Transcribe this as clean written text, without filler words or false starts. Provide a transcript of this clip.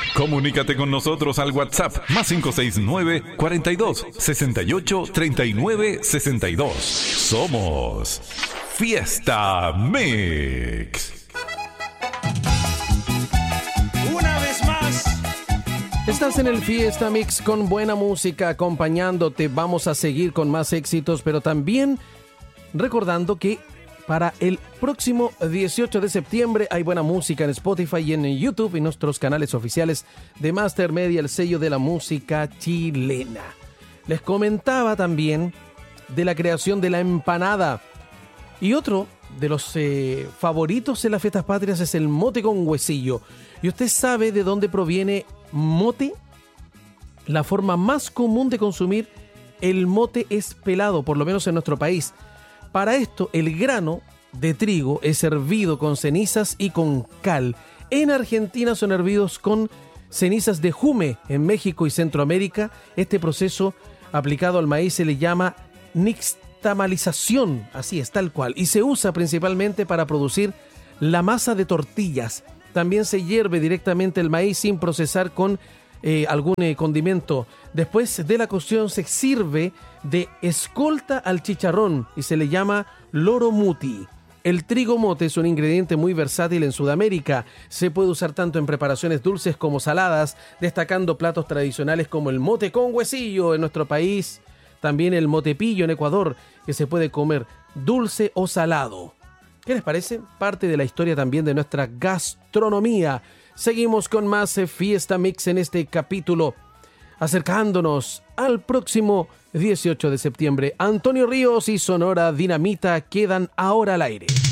Comunícate con nosotros al WhatsApp más 569 42 68 39 62. Somos Fiesta Mix. Una vez más. Estás en el Fiesta Mix con buena música acompañándote. Vamos a seguir con más éxitos, pero también recordando que para el próximo 18 de septiembre hay buena música en Spotify y en YouTube y nuestros canales oficiales de Master Media, el sello de la música chilena. Les comentaba también de la creación de la empanada. Y otro de los favoritos en las fiestas patrias es el mote con huesillo. ¿Y usted sabe de dónde proviene mote? La forma más común de consumir el mote es pelado, por lo menos en nuestro país. Para esto, el grano de trigo es hervido con cenizas y con cal. En Argentina son hervidos con cenizas de jume. En México y Centroamérica, este proceso aplicado al maíz se le llama nixtamalización, así es, tal cual, y se usa principalmente para producir la masa de tortillas. También se hierve directamente el maíz sin procesar con algún condimento. Después de la cocción se sirve de escolta al chicharrón y se le llama loro muti. El trigo mote es un ingrediente muy versátil en Sudamérica. Se puede usar tanto en preparaciones dulces como saladas, destacando platos tradicionales como el mote con huesillo en nuestro país, también el motepillo en Ecuador, que se puede comer dulce o salado. ¿Qué les parece? Parte de la historia también de nuestra gastronomía. Seguimos con más Fiesta Mix en este capítulo, acercándonos al próximo 18 de septiembre. Antonio Ríos y Sonora Dinamita quedan ahora al aire.